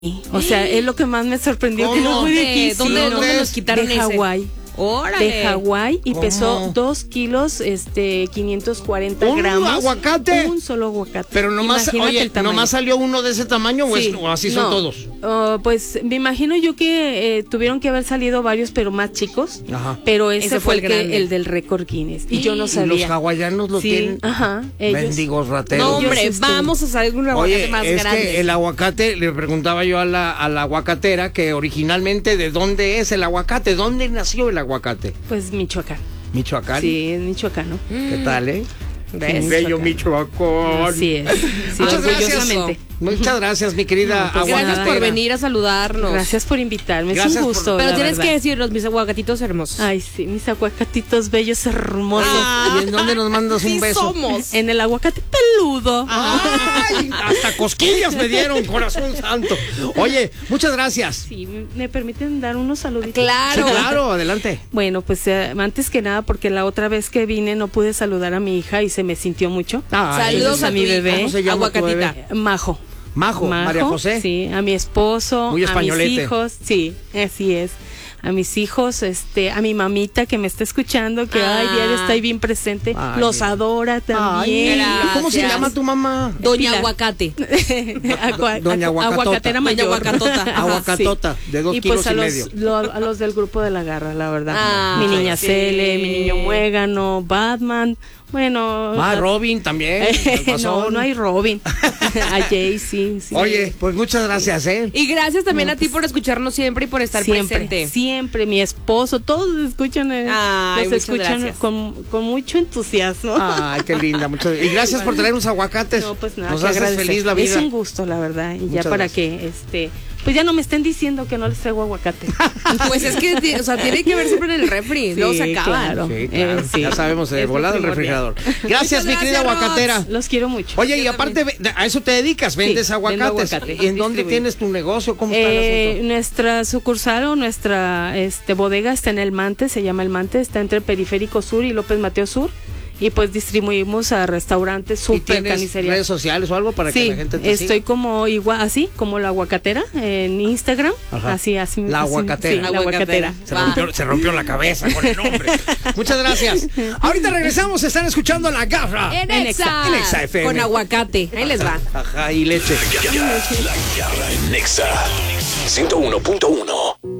O sea, es lo que más me sorprendió. ¿Cómo? Que no fue de ¿Dónde nos quitaron de ese? Hawái. ¡Órale! De Hawái y ¿Cómo? pesó 2 kilos, 540 ¿Un gramos. aguacate? Un solo aguacate. Pero nomás, Imagínate oye, el tamaño. ¿nomás salió uno de ese tamaño Sí. o así son No. todos? Pues me imagino yo que tuvieron que haber salido varios, pero más chicos. Ajá. Pero ese Ese fue fue el grande. el del récord Guinness. Y yo no Y sabía. los hawaianos lo Sí, tienen. ajá, ellos. Mendigos rateros. No, hombre, Ellos, vamos a salir un aguacate Oye, más es grande. que el aguacate, le preguntaba yo a la aguacatera que originalmente de dónde es el aguacate, dónde nació el aguacate. Pues Michoacán. Michoacán. Sí, es michoacano. ¿Qué tal, ¿Ves? Bello Michoacán. Así es. Sí, Muchas gracias. orgullosamente. Muchas gracias, mi querida No, pues, Gracias aguacatera. por venir a saludarnos. Gracias por invitarme. Gracias es un por- gusto. Pero la tienes verdad. que decirnos, mis aguacatitos hermosos. Ay, sí, mis aguacatitos bellos, hermosos. ¿Y en dónde nos mandas un Sí beso? somos. En el aguacate peludo. ¡Ay! Hasta cosquillas me dieron, corazón santo. Oye, muchas gracias. Sí, ¿me permiten dar unos saluditos? Claro. Sí, claro, adelante. Bueno, pues antes que nada, porque la otra vez que vine no pude saludar a mi hija y se me sintió mucho. Ay, Saludos a a mi mi bebé. ¿Cómo se llama tu Aguacatita. bebé? Majo. Majo, María José. Sí, a mi esposo, Muy a mis españolete. hijos, sí, así es. A mis hijos, a mi mamita que me está escuchando, que diario está ahí bien presente, Ay, los mira. adora Ay, también. gracias. ¿Cómo se llama tu mamá? Doña Pilar. Aguacate. Doña Aguacatota. Aguacatera Doña mayor. Aguacatota. Ajá, Aguacatota, de 2 y kilos pues a y los, medio. a los del grupo de la garra, la verdad. Ah, mi niña sí. Cele, mi niño Muégano, Batman, bueno. Robin también. el no, Guasón. no hay Robin. A Jay, sí. Oye, pues muchas gracias, Y gracias también a ti por escucharnos siempre y por estar siempre, presente. siempre, mi esposo, todos escuchan, Ay, los muchas escuchan gracias. con mucho entusiasmo. Ay, qué linda. Y gracias por traer unos aguacates. No, pues nada, Nos que haces agradecer. feliz la vida. Es un gusto, la verdad. Y Muchas ya para gracias. que, pues ya no me estén diciendo que no les traigo aguacate. Pues es que, o sea, tiene que ver siempre en el refri. Luego se acaban. claro. Sí, claro. Sí. Ya sabemos, de Es volada el primordial. refrigerador. Gracias, mi Muchas querida gracias, aguacatera. Los quiero mucho. Oye, y aparte, a eso te dedicas, vendes Sí, aguacates. vendo aguacate, ¿Y en dónde distribuyo. tienes tu negocio? ¿Cómo está el asunto? Nuestra sucursal o nuestra bodega está en el Mante, se llama el Mante, está entre Periférico Sur y López Mateo Sur. Y pues distribuimos a restaurantes, ¿Y super tienes carnicería. redes sociales o algo para que Sí, la gente te estoy siga? como igual, así, como la aguacatera en Instagram. Ajá. Así. La así, aguacatera. Sí, la aguacatera. Se rompió la cabeza con el nombre. Muchas gracias. Ahorita regresamos, están escuchando La Garra. En En Exa. Exa FM. Con aguacate. Ahí les va. Ajá, y leche. La Garra en Nexa 101.1.